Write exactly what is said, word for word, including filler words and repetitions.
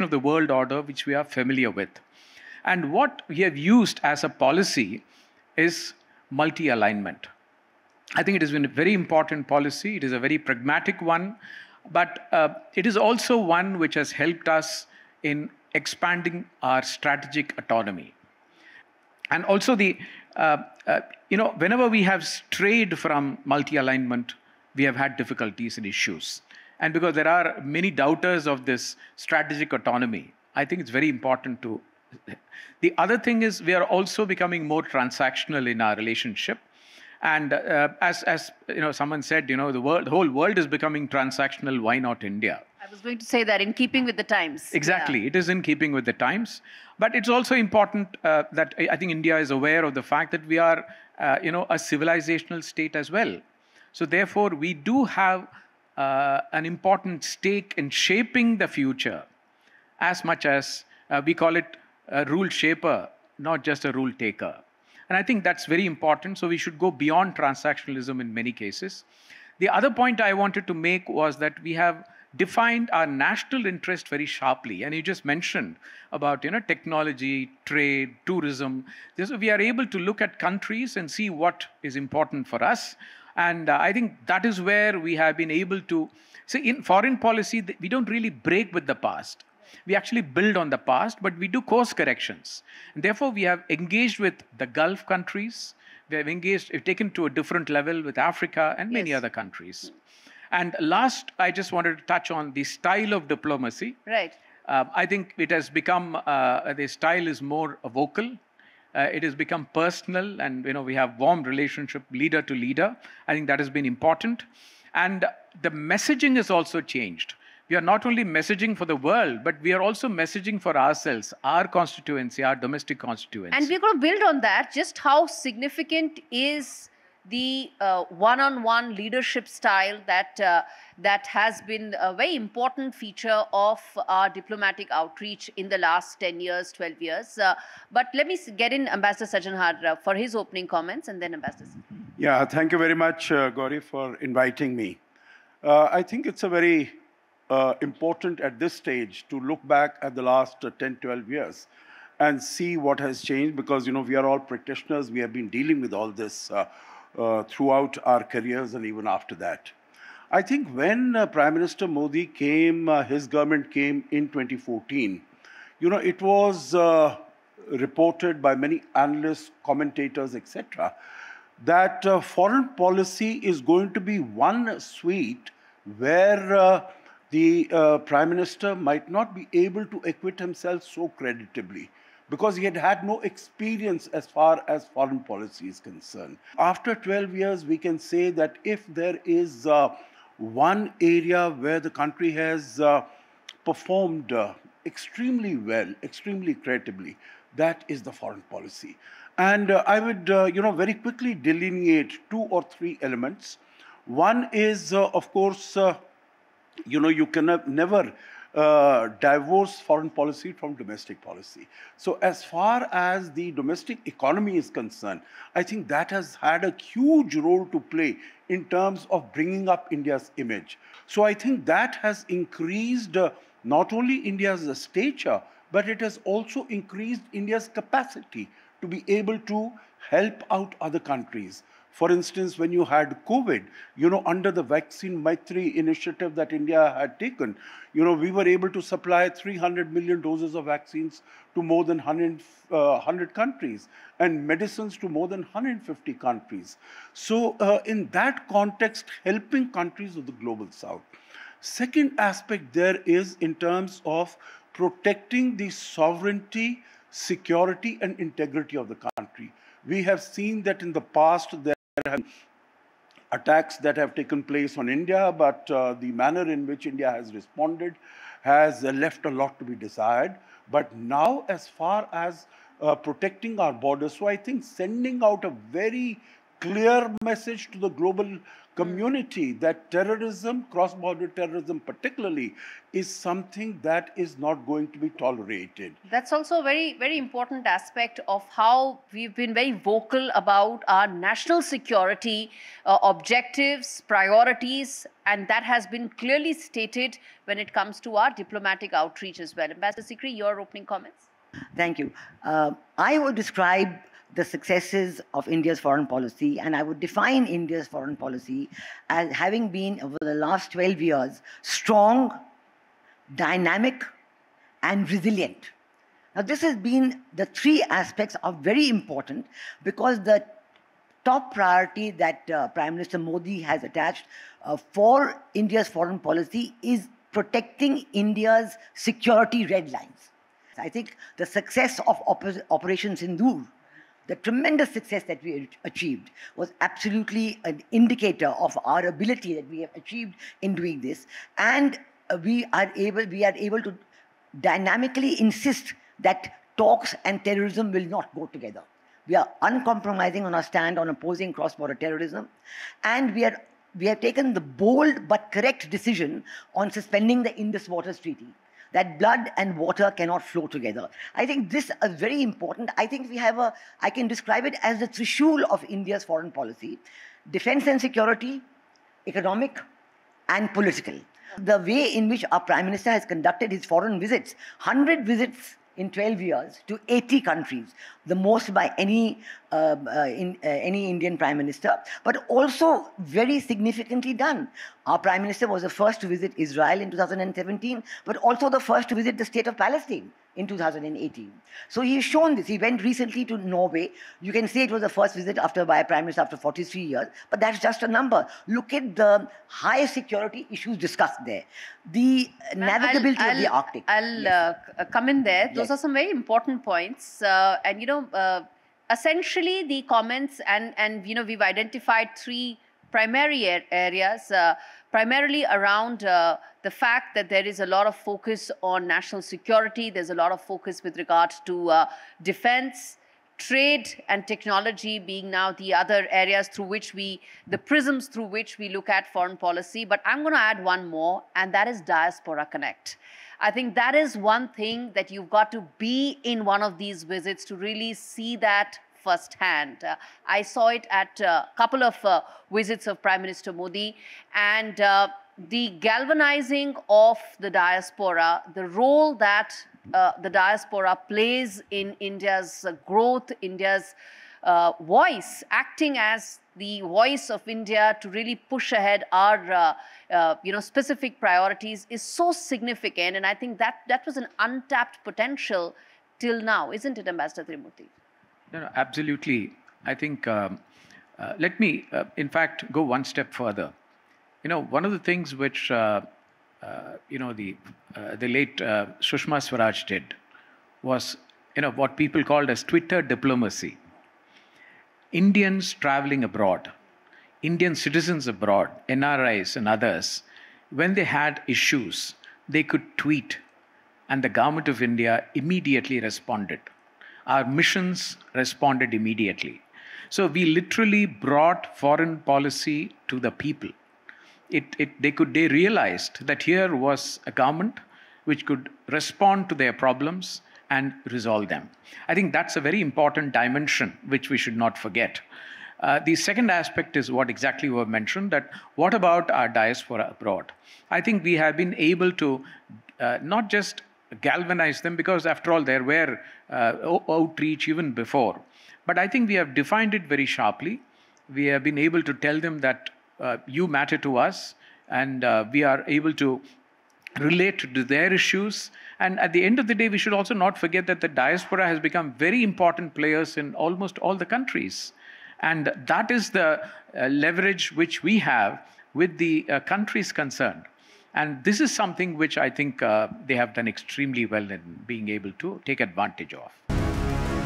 continuation of the world order which we are familiar with. And what we have used as a policy is multi-alignment. I think it has been a very important policy. It is a very pragmatic one, but uh, it is also one which has helped us in expanding our strategic autonomy. And also the, uh, uh, you know, whenever we have strayed from multi-alignment, we have had difficulties and issues. And because there are many doubters of this strategic autonomy, I think it's very important to. The other thing is we are also becoming more transactional in our relationship. And uh, as, as you know, someone said, you know, the world, the whole world is becoming transactional. Why not India? I was going to say that in keeping with the times. Exactly. Yeah. It is in keeping with the times. But it's also important uh, that I think India is aware of the fact that we are, uh, you know, a civilizational state as well. So therefore, we do have uh, an important stake in shaping the future as much as uh, we call it a rule shaper, not just a rule taker. And I think that's very important. So we should go beyond transactionalism in many cases. The other point I wanted to make was that we have defined our national interest very sharply. And you just mentioned about, you know, technology, trade, tourism. This, we are able to look at countries and see what is important for us. And uh, I think that is where we have been able to, see, in foreign policy, we don't really break with the past. We actually build on the past, but we do course corrections. And therefore, we have engaged with the Gulf countries. We have engaged, we've taken to a different level with Africa and many yes. other countries. And last, I just wanted to touch on the style of diplomacy. Right. Uh, I think it has become, uh, the style is more vocal. Uh, it has become personal, and you know we have warm relationship leader to leader. I think that has been important. And the messaging has also changed. We are not only messaging for the world, but we are also messaging for ourselves, our constituency, our domestic constituency. And we're going to build on that. Just how significant is the uh, one-on-one leadership style that uh, that has been a very important feature of our diplomatic outreach in the last ten years, twelve years. Uh, but let me get in Ambassador Sajjanhar uh, for his opening comments, and then Ambassador. Yeah, thank you very much, uh, Gauri, for inviting me. Uh, I think it's a very uh, important at this stage to look back at the last uh, ten, twelve years and see what has changed, because, you know, we are all practitioners. We have been dealing with all this uh, Uh, throughout our careers and even after that. I think when uh, Prime Minister Modi came, uh, his government came in twenty fourteen, you know, it was uh, reported by many analysts, commentators, et cetera, that uh, foreign policy is going to be one suite where uh, the uh, Prime Minister might not be able to acquit himself so creditably, because he had had no experience as far as foreign policy is concerned. After twelve years, we can say that if there is uh, one area where the country has uh, performed uh, extremely well, extremely creditably, that is the foreign policy. And uh, I would, uh, you know, very quickly delineate two or three elements. One is, uh, of course, uh, you know, you can never Uh, divorce foreign policy from domestic policy. So as far as the domestic economy is concerned, I think that has had a huge role to play in terms of bringing up India's image. So I think that has increased uh, not only India's stature, but it has also increased India's capacity to be able to help out other countries. For instance, when you had COVID, you know, under the Vaccine Maitri initiative that India had taken, you know, we were able to supply three hundred million doses of vaccines to more than one hundred, uh, one hundred countries, and medicines to more than one hundred fifty countries. So uh, in that context, helping countries of the global south. Second aspect there is in terms of protecting the sovereignty, security, and integrity of the country. We have seen that in the past there have been attacks that have taken place on India, but uh, the manner in which India has responded has uh, left a lot to be desired. But now, as far as uh, protecting our borders, so I think sending out a very clear message to the global community that terrorism, cross-border terrorism particularly, is something that is not going to be tolerated. That's also a very, very important aspect of how we've been very vocal about our national security uh, objectives, priorities, and that has been clearly stated when it comes to our diplomatic outreach as well. Ambassador Sikri, your opening comments? Thank you. Uh, I would describe the successes of India's foreign policy, and I would define India's foreign policy as having been, over the last twelve years, strong, dynamic, and resilient. Now, this has been, the three aspects are very important because the top priority that uh, Prime Minister Modi has attached uh, for India's foreign policy is protecting India's security red lines. I think the success of Oper Operation Sindoor, the tremendous success that we achieved, was absolutely an indicator of our ability that we have achieved in doing this. And uh, we are able, we are able to dynamically insist that talks and terrorism will not go together. We are uncompromising on our stand on opposing cross-border terrorism, and we are we have taken the bold but correct decision on suspending the Indus Waters Treaty, that blood and water cannot flow together. I think this is very important. I think we have a, I can describe it as the trishul of India's foreign policy: defense and security, economic, and political. The way in which our Prime Minister has conducted his foreign visits, one hundred visits in twelve years to eighty countries, the most by any, uh, uh, in, uh, any Indian Prime Minister, but also very significantly done. Our Prime Minister was the first to visit Israel in two thousand seventeen, but also the first to visit the state of Palestine in two thousand eighteen. So he has shown this. He went recently to Norway. You can say it was the first visit after by a Prime Minister after forty-three years, but that's just a number. Look at the high security issues discussed there. The navigability I'll, I'll, of the Arctic. I'll Yes. uh, come in there. Those Yes. are some very important points. Uh, and, you know, uh, essentially the comments and, and, you know, we've identified three primary areas, uh, primarily around uh, the fact that there is a lot of focus on national security. There's a lot of focus with regard to uh, defense, trade and technology being now the other areas through which we, the prisms through which we look at foreign policy. But I'm going to add one more, and that is Diaspora Connect. I think that is one thing that you've got to be in one of these visits to really see that firsthand. Uh, I saw it at a couple of uh, visits of Prime Minister Modi, and uh, the galvanizing of the diaspora, the role that uh, the diaspora plays in India's uh, growth, India's uh, voice, acting as the voice of India to really push ahead our uh, uh, you know, specific priorities is so significant. And I think that that was an untapped potential till now, isn't it, Ambassador Trimurti? No, no, absolutely. I think, um, uh, let me, uh, in fact, go one step further. You know, one of the things which, uh, uh, you know, the, uh, the late uh, Sushma Swaraj did was, you know, what people called as Twitter diplomacy. Indians traveling abroad, Indian citizens abroad, N R Is and others, when they had issues, they could tweet, and the government of India immediately responded. Our missions responded immediately. So we literally brought foreign policy to the people. It, it, they could, they realized that here was a government which could respond to their problems and resolve them. I think that's a very important dimension which we should not forget. Uh, the second aspect is what exactly you have mentioned, that what about our diaspora abroad? I think we have been able to uh, not just galvanize them, because after all there were uh, outreach even before. But I think we have defined it very sharply. We have been able to tell them that uh, you matter to us, and uh, we are able to relate to their issues. And at the end of the day, we should also not forget that the diaspora has become very important players in almost all the countries. And that is the uh, leverage which we have with the uh, countries concerned. And this is something which I think uh, they have done extremely well in being able to take advantage of.